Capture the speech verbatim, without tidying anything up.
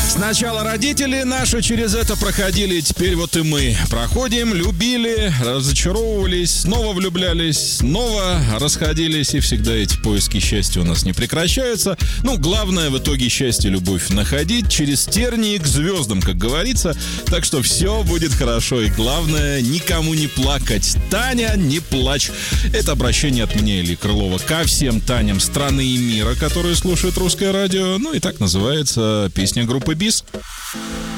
Сначала родители наши через это проходили, теперь вот и мы проходим, любили, разочаровывались, снова влюблялись, снова расходились, и всегда эти поиски счастья у нас не прекращаются. Ну, главное в итоге счастье, любовь находить через тернии к звездам, как говорится. Так что все будет хорошо, и главное, никому не плакать. Таня, не плачь. Это обращение от меня, Ильи Крылова, ко всем Таням страны и мира, которые слушают русское радио. Ну и так называется песня группы БИС.